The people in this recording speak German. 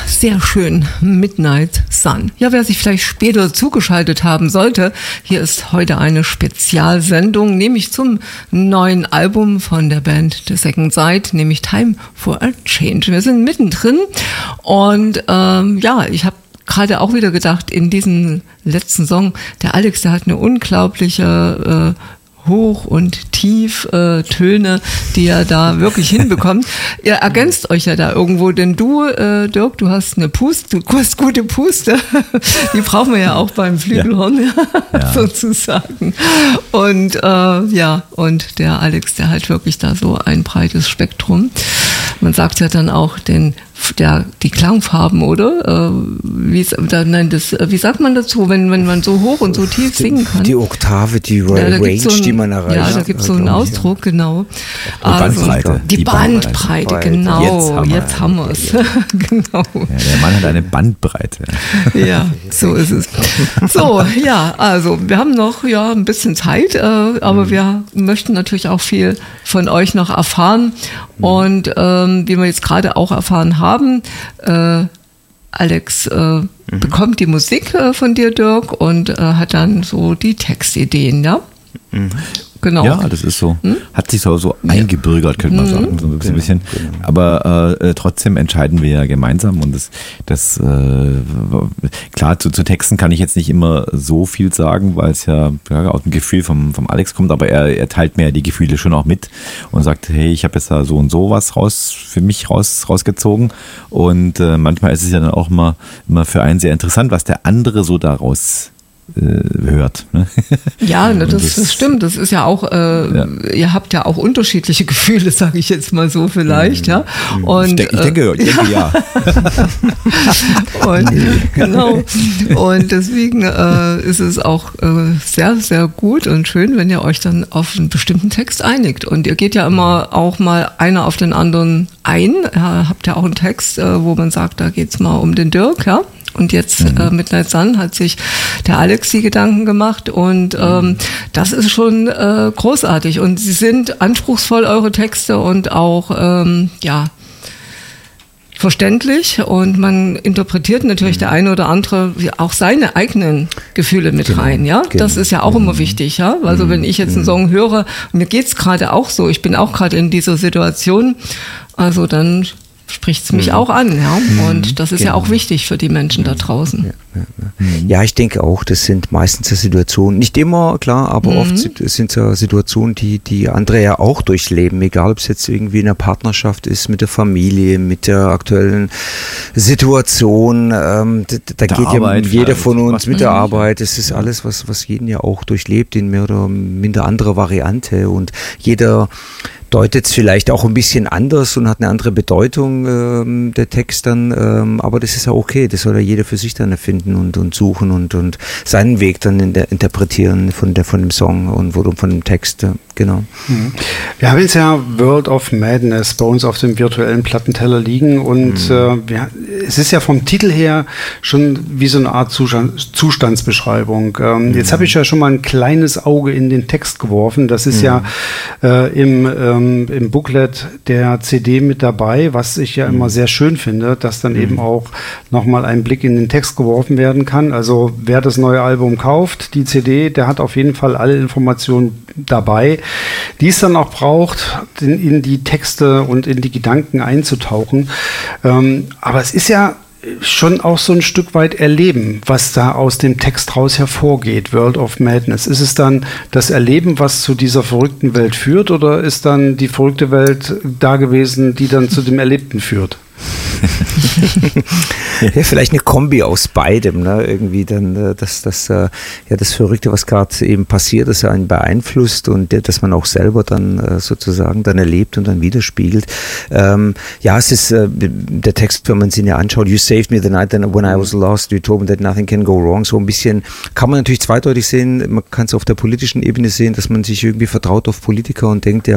sehr schön. Midnight Sun. Ja, wer sich vielleicht später zugeschaltet haben sollte, hier ist heute eine Spezialsendung, nämlich zum neuen Album von der Band The Second Sight, nämlich Time for a Change. Wir sind mittendrin und ich habe gerade auch wieder gedacht, in diesem letzten Song, der Alex, der hat eine unglaubliche Hoch- und Tieftöne, die er da wirklich hinbekommt. Ihr ergänzt euch ja da irgendwo, denn du, Dirk, du hast eine Puste, du hast gute Puste. Die brauchen wir ja auch beim Flügelhorn, sozusagen. Und und der Alex, der hat wirklich da so ein breites Spektrum. Man sagt ja dann auch die Klangfarben, oder? Wie sagt man dazu, wenn man so hoch und so tief singen kann? Die Oktave, die Range, die man erreicht. Ja, da gibt es so einen Ausdruck, genau. Bandbreite. Die Bandbreite, genau. Jetzt haben wir es. Genau. Ja, der Mann hat eine Bandbreite. Ja, so ist es. So, ja, also wir haben noch ein bisschen Zeit, aber wir möchten natürlich auch viel von euch noch erfahren. Und wie wir jetzt gerade auch erfahren haben, Alex bekommt die Musik von dir, Dirk, und hat dann so die Textideen, ja? Mhm. Genau. Ja, das ist so. Hat sich so eingebürgert, könnte man sagen, so ein bisschen. Aber trotzdem entscheiden wir ja gemeinsam und das klar, zu Texten kann ich jetzt nicht immer so viel sagen, weil es ja aus dem Gefühl vom Alex kommt, aber er teilt mir ja die Gefühle schon auch mit und sagt, hey, ich habe jetzt da so und so was für mich rausgezogen und manchmal ist es ja dann auch immer für einen sehr interessant, was der andere so daraus hört. Ne? Ja, das stimmt. Das ist ja auch, ihr habt ja auch unterschiedliche Gefühle, sage ich jetzt mal so vielleicht. Ja? Und, ich denke ja. Und, genau. Und deswegen ist es auch sehr, sehr gut und schön, wenn ihr euch dann auf einen bestimmten Text einigt. Und ihr geht ja immer auch mal einer auf den anderen ein. Habt ja auch einen Text, wo man sagt, da geht's mal um den Dirk, ja? Und jetzt Midnight Sun hat sich der Alex die Gedanken gemacht und das ist schon großartig. Und sie sind anspruchsvoll, eure Texte, und auch verständlich, und man interpretiert natürlich der eine oder andere auch seine eigenen Gefühle mit rein, ja. Genau. Das ist ja auch immer wichtig, ja. Also wenn ich jetzt einen Song höre, und mir geht's gerade auch so, ich bin auch gerade in dieser Situation, also dann spricht es mich auch an, ja. Und das ist ja auch wichtig für die Menschen da draußen. Ja, ich denke auch, das sind meistens Situationen, nicht immer, klar, aber oft sind es Situationen, die andere ja auch durchleben, egal ob es jetzt irgendwie in einer Partnerschaft ist, mit der Familie, mit der aktuellen Situation, da geht Arbeit, ja jeder von uns mit der Arbeit, das ist alles, was jeden ja auch durchlebt, in mehr oder minder anderer Variante, und jeder deutet es vielleicht auch ein bisschen anders und hat eine andere Bedeutung, der Text dann, aber das ist ja okay, das soll ja jeder für sich dann erfinden und suchen und seinen Weg dann interpretieren von dem Song und von dem Text, genau. Wir haben jetzt ja World of Madness bei uns auf dem virtuellen Plattenteller liegen, und es ist ja vom Titel her schon wie so eine Art Zustandsbeschreibung. Jetzt habe ich ja schon mal ein kleines Auge in den Text geworfen, das ist ja im Booklet der CD mit dabei, was ich ja immer sehr schön finde, dass dann eben auch nochmal ein Blick in den Text geworfen werden kann. Also wer das neue Album kauft, die CD, der hat auf jeden Fall alle Informationen dabei, die es dann auch braucht, in die Texte und in die Gedanken einzutauchen. Aber es ist ja schon auch so ein Stück weit erleben, was da aus dem Text raus hervorgeht, World of Madness. Ist es dann das Erleben, was zu dieser verrückten Welt führt, oder ist dann die verrückte Welt da gewesen, die dann zu dem Erlebten führt? Ja, vielleicht eine Kombi aus beidem, ne? Irgendwie dann das Verrückte, was gerade eben passiert, das einen beeinflusst und dass man auch selber dann sozusagen dann erlebt und dann widerspiegelt. Es ist der Text, wenn man ihn ja anschaut, You saved me the night when I was lost, you told me that nothing can go wrong. So ein bisschen kann man natürlich zweideutig sehen, man kann es auf der politischen Ebene sehen, dass man sich irgendwie vertraut auf Politiker und denkt, ja,